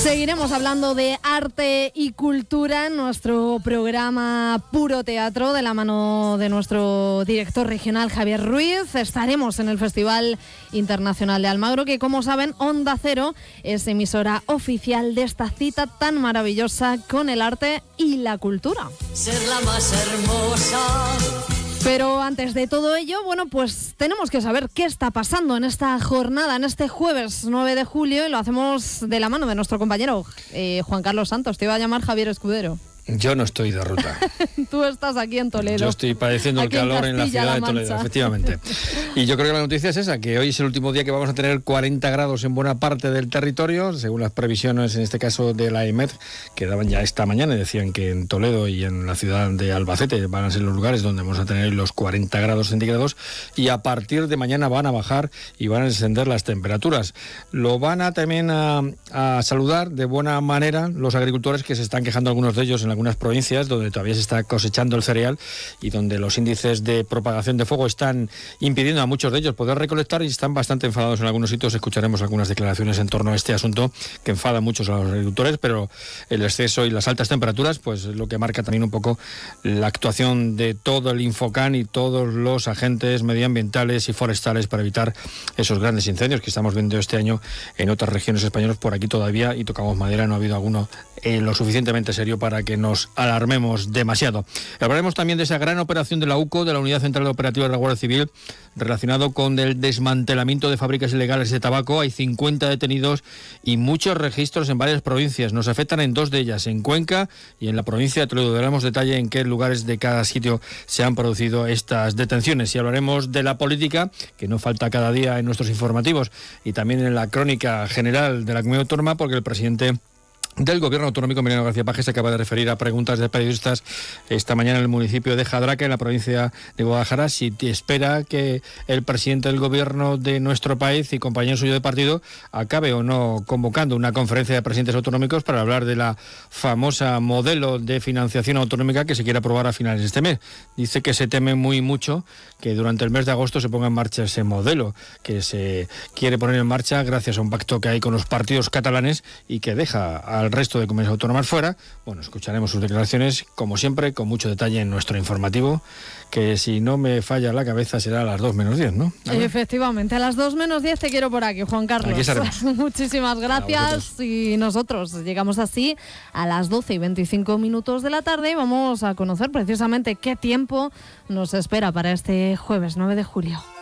Seguiremos hablando de arte y cultura en nuestro programa Puro Teatro de la mano de nuestro director regional Javier Ruiz. Estaremos en el Festival Internacional de Almagro, que como saben Onda Cero es emisora oficial de esta cita tan maravillosa con el arte y la cultura. Ser la más hermosa. Pero antes de todo ello, bueno, pues tenemos que saber qué está pasando en esta jornada, en este jueves 9 de julio, y lo hacemos de la mano de nuestro compañero Juan Carlos Santos. Te iba a llamar Javier Escudero. Yo no estoy de ruta. Tú estás aquí en Toledo. Yo estoy padeciendo el calor en la ciudad de Toledo, efectivamente. Y yo creo que la noticia es esa, que hoy es el último día que vamos a tener 40 grados en buena parte del territorio, según las previsiones, en este caso de la EMET, que daban ya esta mañana y decían que en Toledo y en la ciudad de Albacete van a ser los lugares donde vamos a tener los 40 grados centígrados, y a partir de mañana van a bajar y van a descender las temperaturas. Lo van a también a saludar de buena manera los agricultores, que se están quejando, algunos de ellos, en algunas provincias donde todavía se está cosechando el cereal y donde los índices de propagación de fuego están impidiendo a muchos de ellos poder recolectar, y están bastante enfadados en algunos sitios. Escucharemos algunas declaraciones en torno a este asunto que enfada mucho a los agricultores, pero el exceso y las altas temperaturas pues es lo que marca también un poco la actuación de todo el Infocan y todos los agentes medioambientales y forestales para evitar esos grandes incendios que estamos viendo este año en otras regiones españolas. Por aquí todavía, y tocamos madera, no ha habido alguno lo suficientemente serio para que nos alarmemos demasiado. Hablaremos también de esa gran operación de la UCO, de la Unidad Central de Operativos de la Guardia Civil, relacionado con el desmantelamiento de fábricas ilegales de tabaco. Hay 50 detenidos y muchos registros en varias provincias. Nos afectan en dos de ellas, en Cuenca y en la provincia de Toledo. Daremos detalle en qué lugares de cada sitio se han producido estas detenciones. Y hablaremos de la política, que no falta cada día en nuestros informativos, y también en la crónica general de la Comunidad Autónoma, porque el presidente del Gobierno Autonómico, Emiliano García Paje, se acaba de referir a preguntas de periodistas esta mañana en el municipio de Jadraque, en la provincia de Guadalajara, si espera que el presidente del Gobierno de nuestro país y compañero suyo de partido acabe o no convocando una conferencia de presidentes autonómicos para hablar de la famosa modelo de financiación autonómica que se quiere aprobar a finales de este mes. Dice que se teme mucho que durante el mes de agosto se ponga en marcha ese modelo que se quiere poner en marcha gracias a un pacto que hay con los partidos catalanes y que deja al resto de comunidades autónomas fuera. Bueno, escucharemos sus declaraciones, como siempre, con mucho detalle en nuestro informativo, que si no me falla la cabeza será a las 2 menos 10, ¿no? Efectivamente, a las 2 menos 10 te quiero por aquí, Juan Carlos. Aquí estaremos. Muchísimas gracias, y nosotros llegamos así a las 12:25 de la tarde y vamos a conocer precisamente qué tiempo nos espera para este jueves 9 de julio.